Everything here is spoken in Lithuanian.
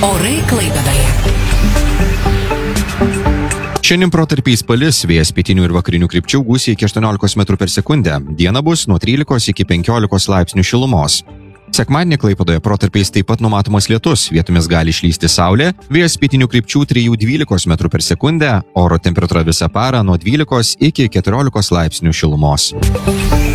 Orai Klaipėdoje. Šiandien protarpiais palis, vėjas pietinių ir vakarinių krypčių gūsiai iki 18 m per sekundę. Diena bus nuo 13 iki 15 laipsnių šilumos. Sekmadienį Klaipėdoje protarpiais taip pat numatomas lietus, vietomis gali išlysti saulė, vėjas pietinių krypčių 3–12 m per sekundę, oro temperatūra visą parą nuo 12 iki 14 laipsnių šilumos.